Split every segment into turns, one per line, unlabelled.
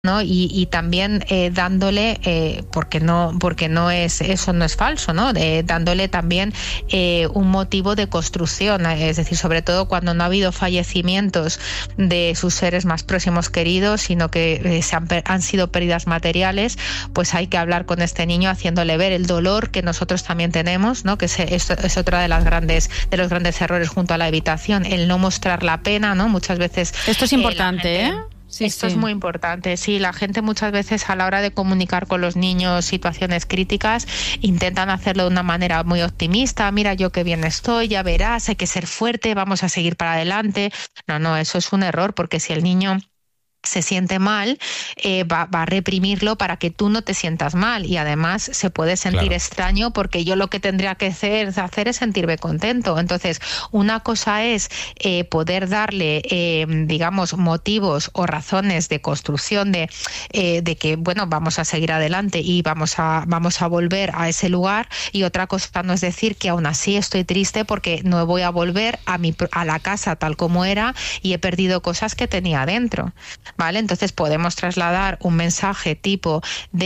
¿no? Y también dándole, porque no es, eso no es falso, ¿no? Dándole también un motivo de construcción, es decir, sobre todo cuando no ha habido fallecimientos de sus seres más próximos queridos, sino que han sido pérdidas materiales, pues hay que hablar con este niño haciéndole ver el dolor que nosotros también tenemos, ¿no? Que es otra de los grandes errores junto a la evitación, el no mostrar la pena, ¿no? Muchas veces
esto es importante,
Sí, Esto es muy importante. Sí, la gente muchas veces a la hora de comunicar con los niños situaciones críticas intentan hacerlo de una manera muy optimista. Mira, yo qué bien estoy, ya verás, hay que ser fuerte, vamos a seguir para adelante. No, eso es un error, porque si el niño se siente mal, va a reprimirlo para que tú no te sientas mal, y además se puede sentir extraño, porque yo lo que tendría que hacer es sentirme contento. Entonces, una cosa es poder darle, digamos, motivos o razones de construcción de que, bueno, vamos a seguir adelante y vamos a volver a ese lugar, y otra cosa no es decir que aún así estoy triste porque no voy a volver a la casa tal como era y he perdido cosas que tenía dentro. ¿Vale? Entonces podemos trasladar un mensaje tipo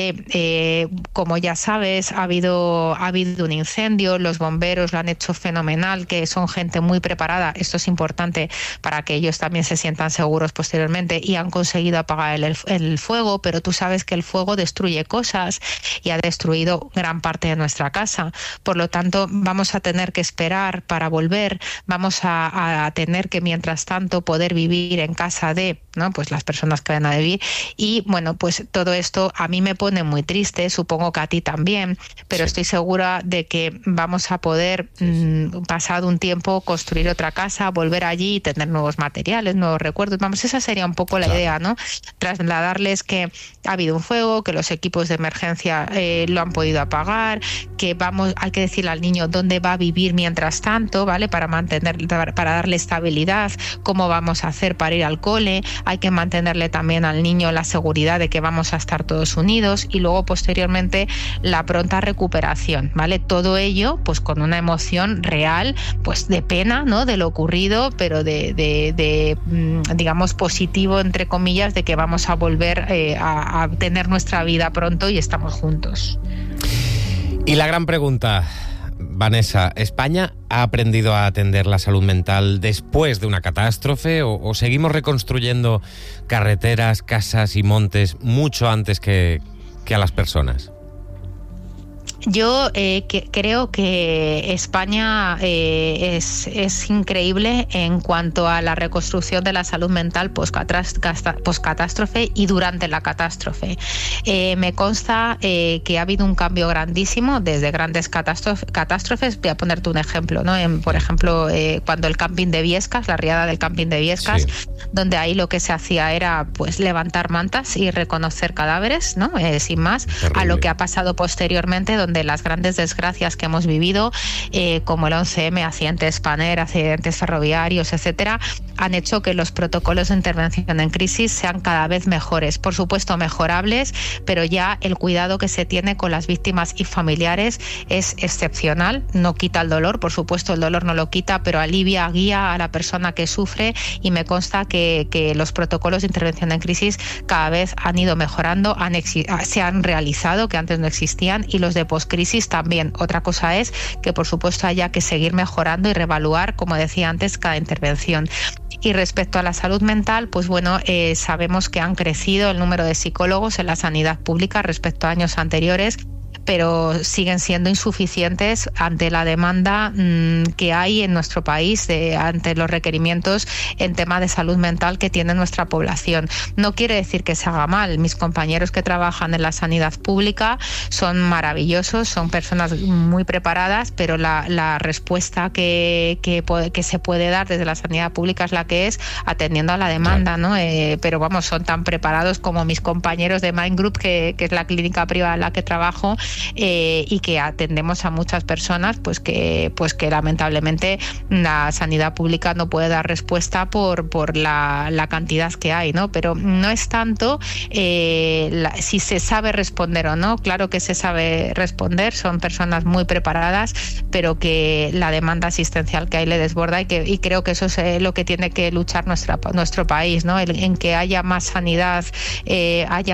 de, como ya sabes, ha habido un incendio, los bomberos lo han hecho fenomenal, que son gente muy preparada, esto es importante para que ellos también se sientan seguros posteriormente, y han conseguido apagar el fuego, pero tú sabes que el fuego destruye cosas y ha destruido gran parte de nuestra casa. Por lo tanto, vamos a tener que esperar para volver, vamos a tener que, mientras tanto, poder vivir en casa de, ¿no? Pues las personas que van a vivir. Y bueno, pues todo esto a mí me pone muy triste, supongo que a ti también, pero estoy segura de que vamos a poder, pasado un tiempo, construir otra casa, volver allí y tener nuevos materiales, nuevos recuerdos. Vamos, esa sería un poco la idea, ¿no? Trasladarles que ha habido un fuego, que los equipos de emergencia lo han podido apagar, que hay que decirle al niño dónde va a vivir mientras tanto, ¿vale? Para darle estabilidad, cómo vamos a hacer para ir al cole, hay que mantenerle también al niño la seguridad de que vamos a estar todos unidos, y luego posteriormente la pronta recuperación, ¿vale? Todo ello pues con una emoción real, pues de pena, ¿no? De lo ocurrido, pero de digamos positivo, entre comillas, de que vamos a volver a tener nuestra vida pronto y estamos juntos.
Y la gran pregunta, Vanessa, ¿España ha aprendido a atender la salud mental después de una catástrofe o seguimos reconstruyendo carreteras, casas y montes mucho antes que a las personas?
Yo creo que España es increíble en cuanto a la reconstrucción de la salud mental post-catástrofe y durante la catástrofe. Me consta que ha habido un cambio grandísimo desde grandes catástrofes. Voy a ponerte un ejemplo, ¿no? Por ejemplo, cuando el camping de Biescas, la riada del camping de Biescas, donde ahí lo que se hacía era pues levantar mantas y reconocer cadáveres, ¿no? Sin más. Terrible. A lo que ha pasado posteriormente, donde las grandes desgracias que hemos vivido, como el 11M, accidentes Spanair, accidentes ferroviarios, etcétera, han hecho que los protocolos de intervención en crisis sean cada vez mejores. Por supuesto, mejorables, pero ya el cuidado que se tiene con las víctimas y familiares es excepcional. No quita el dolor, por supuesto, el dolor no lo quita, pero alivia, guía a la persona que sufre, y me consta que los protocolos de intervención en crisis cada vez han ido mejorando, se han realizado, que antes no existían, y los de poscrisis también. Otra cosa es que, por supuesto, haya que seguir mejorando y reevaluar, como decía antes, cada intervención. Y respecto a la salud mental, pues bueno, sabemos que han crecido el número de psicólogos en la sanidad pública respecto a años anteriores, pero siguen siendo insuficientes ante la demanda que hay en nuestro país, ante los requerimientos en tema de salud mental que tiene nuestra población. No quiere decir que se haga mal. Mis compañeros que trabajan en la sanidad pública son maravillosos, son personas muy preparadas, pero la respuesta que se puede dar desde la sanidad pública es la que es, atendiendo a la demanda, ¿no? Pero vamos, son tan preparados como mis compañeros de Mind Group, que es la clínica privada en la que trabajo, y que atendemos a muchas personas pues que lamentablemente la sanidad pública no puede dar respuesta por la cantidad que hay, ¿no? Pero no es tanto si se sabe responder o no. Claro que se sabe responder, son personas muy preparadas, pero que la demanda asistencial que hay le desborda y creo que eso es lo que tiene que luchar nuestro país, ¿no? En que haya más sanidad, haya